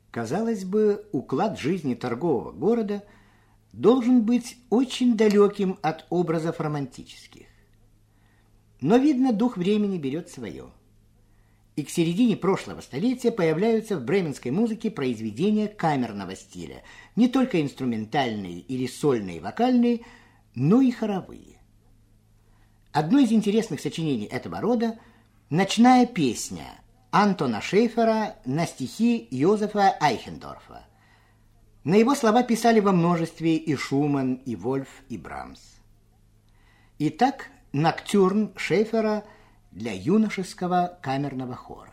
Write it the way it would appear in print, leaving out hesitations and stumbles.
Казалось бы, уклад жизни торгового города должен быть очень далеким от образов романтических. Но, видно, дух времени берет свое. И к середине прошлого столетия появляются в бременской музыке произведения камерного стиля, не только инструментальные или сольные вокальные, но и хоровые. Одно из интересных сочинений этого рода – «Ночная песня» Антона Шефера на стихи Йозефа Айхендорфа. На его слова писали во множестве и Шуман, и Вольф, и Брамс. Итак, ноктюрн Шефера для юношеского камерного хора.